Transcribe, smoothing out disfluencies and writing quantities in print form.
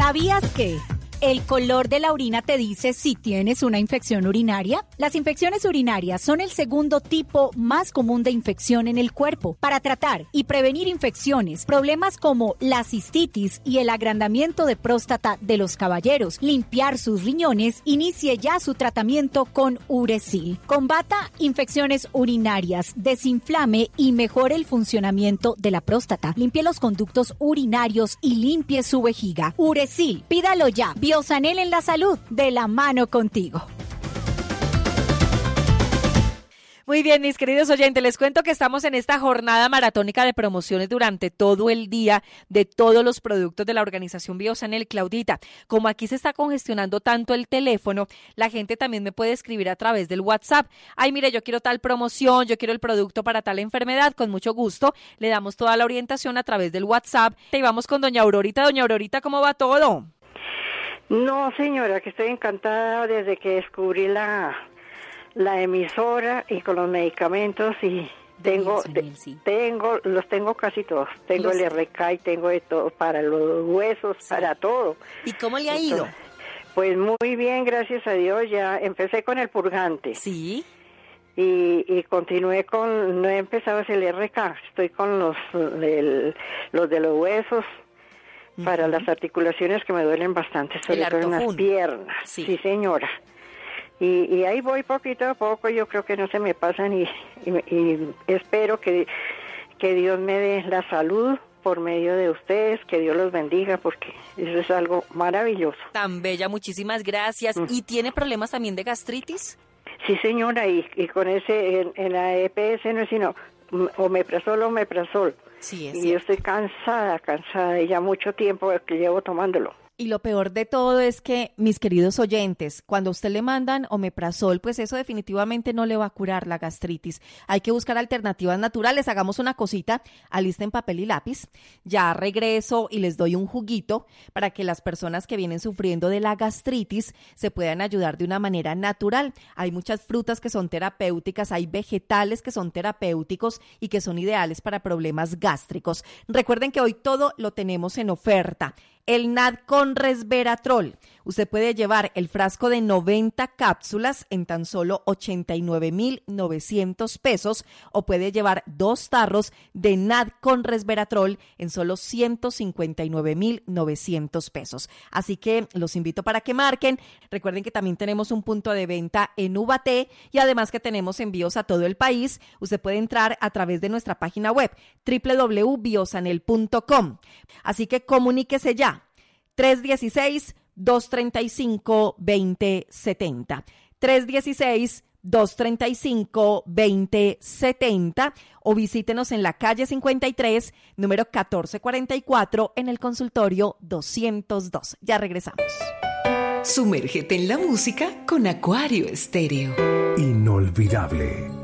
¿Sabías que el color de la orina te dice si tienes una infección urinaria? Las infecciones urinarias son el segundo tipo más común de infección en el cuerpo. Para tratar y prevenir infecciones, problemas como la cistitis y el agrandamiento de próstata de los caballeros, limpiar sus riñones, inicie ya su tratamiento con Uresil. Combata infecciones urinarias, desinflame y mejore el funcionamiento de la próstata. Limpie los conductos urinarios y limpie su vejiga. Uresil, pídalo ya. Biosanel en la salud, de la mano contigo. Muy bien, mis queridos oyentes, les cuento que estamos en esta jornada maratónica de promociones durante todo el día de todos los productos de la organización Biosanel. Claudita, como aquí se está congestionando tanto el teléfono, la gente también me puede escribir a través del WhatsApp. Ay, mire, yo quiero tal promoción, yo quiero el producto para tal enfermedad. Con mucho gusto, le damos toda la orientación a través del WhatsApp. Y vamos con doña Aurorita. Doña Aurorita, ¿cómo va todo? No, señora, que estoy encantada desde que descubrí la emisora y con los medicamentos y los tengo casi todos. Tengo el RK y tengo de todo, para los huesos, sí, para todo. ¿Y cómo le ha ido? Pues muy bien, gracias a Dios. Ya empecé con el purgante. Sí. Y continué no he empezado el RK, estoy con los de los huesos, para las articulaciones que me duelen bastante, sobre todo en las piernas. Sí, señora. Y ahí voy poquito a poco, yo creo que no se me pasan y espero que Dios me dé la salud por medio de ustedes, que Dios los bendiga, porque eso es algo maravilloso. Tan bella, muchísimas gracias. ¿Y tiene problemas también de gastritis? Sí, señora, y con ese, en la EPS no es sino omeprazol. Sí, es y cierto. yo estoy cansada, y ya mucho tiempo que llevo tomándolo. Y lo peor de todo es que, mis queridos oyentes, cuando a usted le mandan omeprazol, pues eso definitivamente no le va a curar la gastritis. Hay que buscar alternativas naturales. Hagamos una cosita, alisten papel y lápiz. Ya regreso y les doy un juguito para que las personas que vienen sufriendo de la gastritis se puedan ayudar de una manera natural. Hay muchas frutas que son terapéuticas, hay vegetales que son terapéuticos y que son ideales para problemas gástricos. Recuerden que hoy todo lo tenemos en oferta. El NAD con resveratrol. Usted puede llevar el frasco de 90 cápsulas en tan solo 89,900 pesos o puede llevar 2 tarros de NAD con resveratrol en solo 159,900 pesos. Así que los invito para que marquen. Recuerden que también tenemos un punto de venta en Ubaté y además que tenemos envíos a todo el país. Usted puede entrar a través de nuestra página web www.biosanel.com. Así que comuníquese ya. 316-235-2070. 316-235-2070 o visítenos en la calle 53, número 1444, en el consultorio 202. Ya regresamos. Sumérgete en la música con Acuario Estéreo. Inolvidable.